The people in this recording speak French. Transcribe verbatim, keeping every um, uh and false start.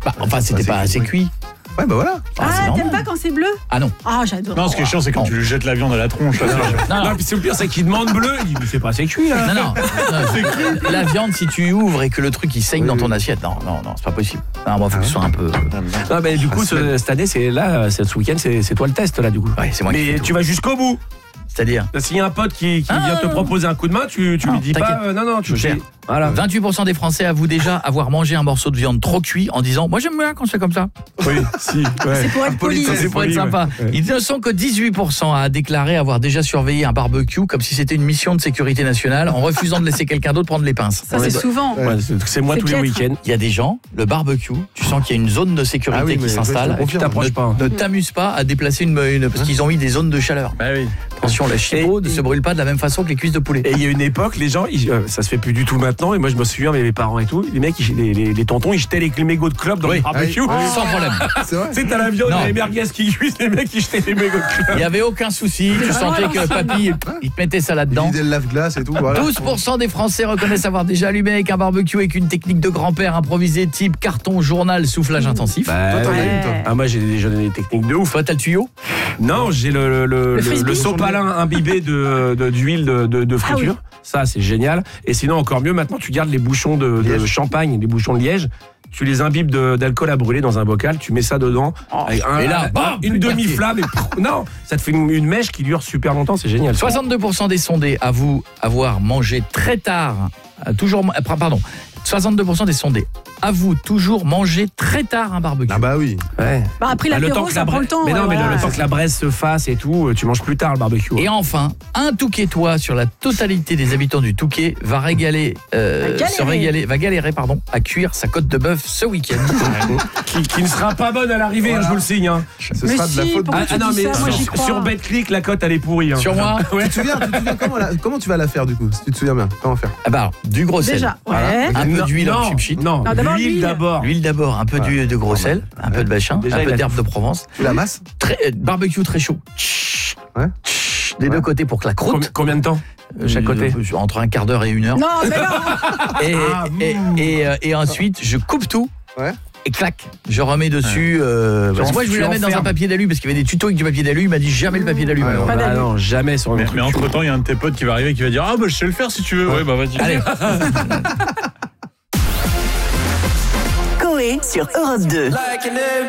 Bah, enfin, c'était pas assez cuit. Ouais, bah voilà. Ah, ah t'aimes pas quand c'est bleu? Ah non. Ah, j'adore. Non, ce qui est chiant, c'est quand non. tu lui jettes la viande à la tronche. Là, non, non. non, puis c'est le pire, c'est qu'il demande bleu. Il dit, c'est pas assez cuit, là. Non, non. non c'est cuit. La viande, si tu ouvres et que le truc il saigne oui, dans ton oui. assiette, non, non, non, c'est pas possible. Non, moi, faut ah, que ce soit un peu. Non, mais du coup, ce, cette année, c'est là, ce week-end, c'est, c'est toi le test, là, du coup. Ouais, c'est moi. Mais tu vas jusqu'au bout. C'est-à-dire s'il y a un pote qui, qui ah, vient te proposer un coup de main, tu, tu non, lui dis pas euh, non non, tu gères. Voilà. vingt-huit pour cent des Français avouent déjà avoir mangé un morceau de viande trop cuit en disant moi j'aime bien quand c'est comme ça. Oui, si. Ouais. C'est pour être poli, c'est pour être sympa. Ouais. Ils ne sont que dix-huit pour cent à déclarer avoir déjà surveillé un barbecue comme si c'était une mission de sécurité nationale en refusant de laisser quelqu'un d'autre prendre les pinces. Ça ouais, c'est bah, souvent. Ouais, c'est, c'est moi c'est tous piètre. Les week-ends. Il y a des gens, le barbecue, tu sens qu'il y a une zone de sécurité ah oui, qui s'installe. Tu t'approches pas. Ne t'amuse pas à déplacer une, une parce qu'ils ont mis des zones de chaleur. Bah oui. Attention, la chipot ne se brûle pas de la même façon que les cuisses de poulet. Et il y a une époque, les gens, ils, euh, ça se fait plus du tout maintenant. Et moi, je me souviens, mes parents et tout, les mecs, ils, les, les, les tontons, ils jetaient les mégots de clope dans oui. le barbecue. Ah oui. Sans problème. C'est vrai. Tu sais, t'as la viande, les merguez qui cuisent, les mecs, ils jetaient les mégots de clope. Il n'y avait aucun souci. Tu sentais que papy, il te mettait ça là-dedans. Il vidait le lave-glace et tout. Voilà. douze pour cent des Français reconnaissent avoir déjà allumé avec un barbecue avec une technique de grand-père improvisée type carton, journal, soufflage intensif. Bah, toi, t'en as une, toi. Ah, moi, j'ai déjà des techniques de ouf. Toi, t'as le tuyau? Non, j'ai le, le, le, le, le sopalin imbibé de, de, d'huile de, de, de friture. Ah oui. Ça, c'est génial. Et sinon, encore mieux, maintenant, tu gardes les bouchons de, de champagne, les bouchons de liège. Tu les imbibes de, d'alcool à brûler dans un bocal, tu mets ça dedans, oh, avec un, et là, un, une demi-flamme, et non, ça te fait une, une mèche qui dure super longtemps, c'est génial. soixante-deux pour cent des sondés avouent avoir mangé très tard, toujours, pardon, soixante-deux pour cent des sondés avouent toujours manger très tard un barbecue. Ah bah oui. Ouais. Bah après bah, l'apéro, ça prend le temps. Mais ouais, non, mais voilà. le, le temps que la braise se fasse et tout, tu manges plus tard le barbecue. Et enfin, un Touquetois sur la totalité des habitants du Touquet va régaler, euh, va se régaler, va galérer pardon, à cuire sa côte de bœuf ce week-end. qui, qui ne sera pas bonne à l'arrivée, voilà. hein, je vous le signe. Hein. Ce mais sera si, de la faute. Ah, ah non, mais ça, sur, sur, sur BetClick, la cote elle est pourrie. Hein. Sur moi. Ouais. Tu te souviens, tu te souviens comment, la, comment tu vas la faire du coup? Si tu te souviens bien, comment faire? Ah bah alors, du gros sel. Déjà, ouais. Voilà. Un peu d'huile en chip shit. Non, non l'huile d'abord. L'huile d'abord, un peu ouais. de gros sel, un ouais. peu de bachin, déjà, un peu d'herbe de Provence. Tu la masses? Très, euh, barbecue très chaud. Ouais. Des ouais. deux côtés pour que la croûte. Combien de temps de chaque côté? euh, Entre un quart d'heure et une heure. Non, mais non. et, ah, et, et, et, euh, et ensuite, je coupe tout. Ouais. Et clac, je remets dessus. Ouais. Euh, parce que moi, je voulais la mettre dans un papier d'alu parce qu'il y avait des tutos avec du papier d'alu. Il m'a dit jamais le papier d'alu. Ah, non, bah, non, jamais sur mais, mais entre temps, il y a un de tes potes qui va arriver qui va dire ah bah je sais le faire si tu veux. Ouais, ouais bah vas-y. Allez. Coé sur Europe deux. Like